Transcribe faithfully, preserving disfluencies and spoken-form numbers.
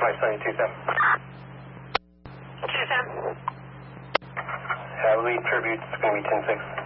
five seventy-two, Sam. two, Sam. Uh, lead tribute's going to be ten six.